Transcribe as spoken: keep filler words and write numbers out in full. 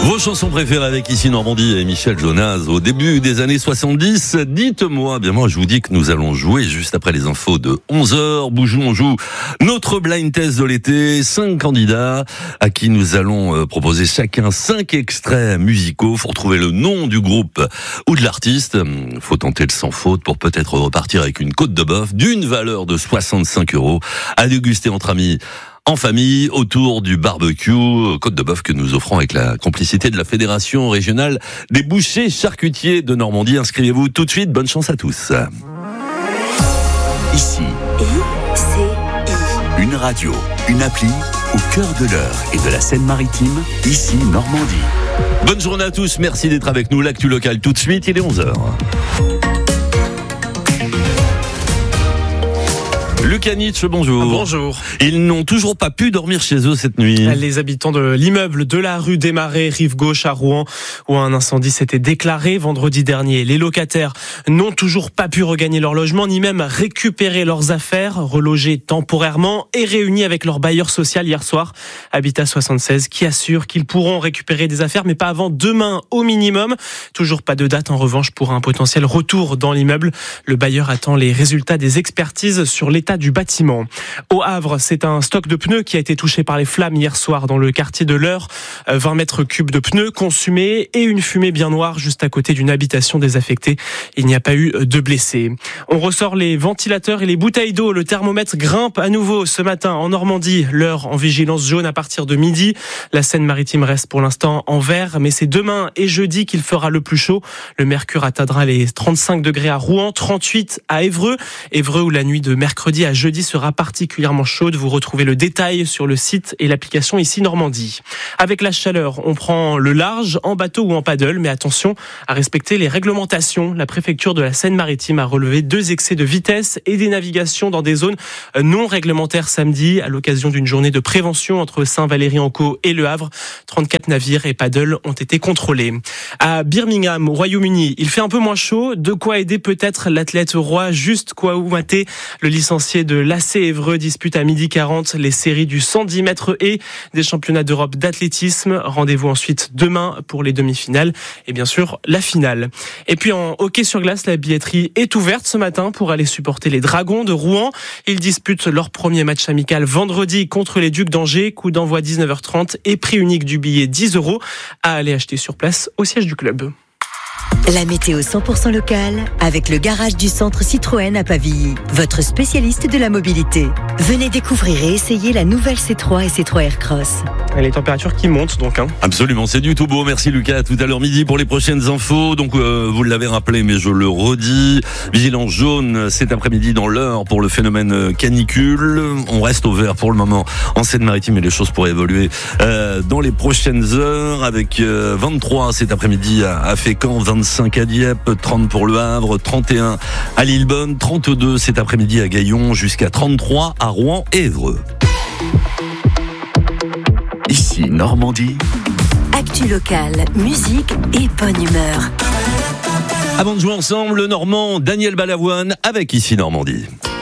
Vos chansons préférées avec Ici Normandie et Michel Jonas au début des années soixante-dix. Dites-moi, bien moi je vous dis que nous allons jouer juste après les infos de onze heures. Bougou, on joue notre blind test de l'été. Cinq candidats à qui nous allons proposer chacun cinq extraits musicaux. Faut retrouver le nom du groupe ou de l'artiste. Faut tenter le sans faute pour peut-être repartir avec une côte de bœuf d'une valeur de soixante-cinq euros à déguster entre amis. En famille, autour du barbecue, côte de bœuf que nous offrons avec la complicité de la Fédération régionale des bouchers charcutiers de Normandie. Inscrivez-vous tout de suite, bonne chance à tous. Ici, I C I. Une radio, une appli, au cœur de l'Eure et de la Seine-Maritime, Ici Normandie. Bonne journée à tous, merci d'être avec nous. L'actu locale tout de suite, il est onze heures. Lucas Nietzsche, bonjour. Bonjour. Ils n'ont toujours pas pu dormir chez eux cette nuit. Les habitants de l'immeuble de la rue des Marais, rive gauche à Rouen, où un incendie s'était déclaré vendredi dernier. Les locataires n'ont toujours pas pu regagner leur logement, ni même récupérer leurs affaires, relogés temporairement et réunis avec leur bailleur social hier soir. Habitat soixante-seize qui assure qu'ils pourront récupérer des affaires, mais pas avant demain au minimum. Toujours pas de date en revanche pour un potentiel retour dans l'immeuble. Le bailleur attend les résultats des expertises sur l'état du bâtiment. Au Havre, c'est un stock de pneus qui a été touché par les flammes hier soir dans le quartier de l'Eure. vingt mètres cubes de pneus consumés et une fumée bien noire juste à côté d'une habitation désaffectée. Il n'y a pas eu de blessés. On ressort les ventilateurs et les bouteilles d'eau. Le thermomètre grimpe à nouveau ce matin en Normandie. L'Eure en vigilance jaune à partir de midi. La Seine-Maritime reste pour l'instant en vert, mais c'est demain et jeudi qu'il fera le plus chaud. Le mercure atteindra les trente-cinq degrés à Rouen, trente-huit à Évreux. Évreux où la nuit de mercredi à jeudi sera particulièrement chaude. Vous retrouvez le détail sur le site et l'application Ici Normandie. Avec la chaleur, on prend le large en bateau ou en paddle, mais attention à respecter les réglementations. La préfecture de la Seine-Maritime a relevé deux excès de vitesse et des navigations dans des zones non réglementaires samedi à l'occasion d'une journée de prévention entre Saint-Valery-en-Caux et Le Havre. trente-quatre navires et paddles ont été contrôlés. À Birmingham, au Royaume-Uni, il fait un peu moins chaud. De quoi aider peut-être l'athlète roi Juste Kouamouaté, le licencié de l'A C Évreux dispute à midi quarante les séries du cent dix mètres haies des championnats d'Europe d'athlétisme. Rendez-vous ensuite demain pour les demi-finales et bien sûr la finale. Et puis en hockey sur glace, la billetterie est ouverte ce matin pour aller supporter les Dragons de Rouen. Ils disputent leur premier match amical vendredi contre les Ducs d'Angers. Coup d'envoi dix-neuf heures trente et prix unique du billet dix euros à aller acheter sur place au siège du club. La météo cent pour cent locale avec le garage du centre Citroën à Pavilly, votre spécialiste de la mobilité. Venez découvrir et essayer la nouvelle C trois et C trois Aircross. Et les températures qui montent donc. Hein. Absolument, c'est du tout beau. Merci Lucas. À tout à l'heure midi pour les prochaines infos. Donc euh, vous l'avez rappelé, mais je le redis. Vigilance jaune cet après-midi dans l'Eure pour le phénomène canicule. On reste au vert pour le moment en Seine-Maritime et les choses pourraient évoluer euh, dans les prochaines heures avec euh, vingt-trois cet après-midi à, à Fécamp, vingt-cinq à Dieppe, trente pour Le Havre, trente et un à Lillebonne, trente-deux cet après-midi à Gaillon, jusqu'à trente-trois à Rouen et Évreux. Ici Normandie. Actu locale, musique et bonne humeur. Avant de jouer ensemble, le Normand Daniel Balavoine avec Ici Normandie.